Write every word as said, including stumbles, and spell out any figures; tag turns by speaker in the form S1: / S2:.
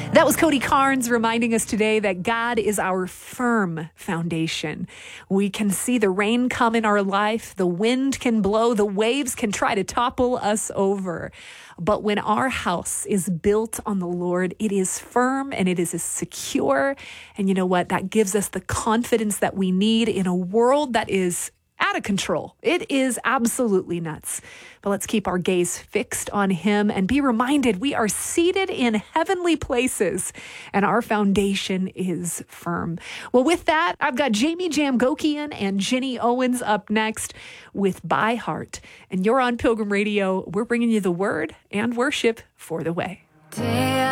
S1: That was Cody Carnes reminding us today that God is our firm foundation. We can see the rain come in our life, the wind can blow, the waves can try to topple us over. But when our house is built on the Lord, it is firm and it is secure. And you know what? That gives us the confidence that we need in a world that is out of control. It is absolutely nuts. But let's keep our gaze fixed on Him and be reminded we are seated in heavenly places and our foundation is firm. Well, with that, I've got Jamie Jamgokian and Jenny Owens up next with By Heart. And you're on Pilgrim Radio. We're bringing you the word and worship for the way.
S2: Take